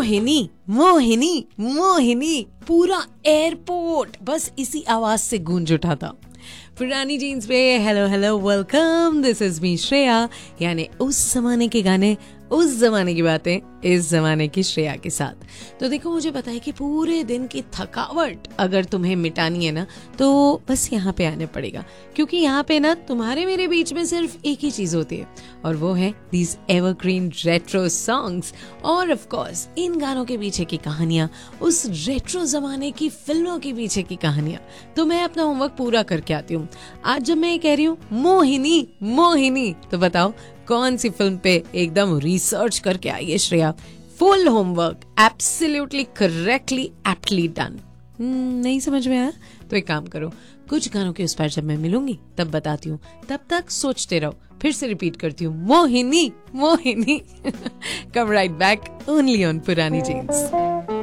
मोहिनी मोहिनी मोहिनी, पूरा एयरपोर्ट बस इसी आवाज से गूंज उठा था। पुरानी जीन्स पे hello hello welcome, this is me Shreya, यानी उस जमाने के गाने उस जमाने की बातें इस जमाने की श्रेया के साथ। तो देखो, मुझे पता है कि पूरे दिन की थकावट अगर तुम्हें मिटानी है ना, तो बस यहाँ पे आने पड़ेगा, क्योंकि यहाँ पे ना तुम्हारे मेरे बीच में सिर्फ एक ही चीज होती है, और वो है दीज एवरग्रीन रेट्रो सॉन्ग्स। और ऑफ कोर्स इन गानों के पीछे की कहानियां, उस रेट्रो जमाने की फिल्मों के पीछे की कहानियां। तो मैं अपना होमवर्क पूरा करके आती हूँ। आज जब मैं कह रही हूँ मोहिनी मोहिनी, तो बताओ कौन सी फिल्म पे एकदम रिसर्च करके आई है Shreya? Full homework, absolutely correctly aptly done. नहीं समझ में आया? तो एक काम करो, कुछ गानों के उस पर जब मैं मिलूंगी तब बताती हूँ, तब तक सोचते रहो। फिर से रिपीट करती हूँ, मोहिनी मोहिनी। कम राइट बैक ओनली ऑन पुरानी जीन्स।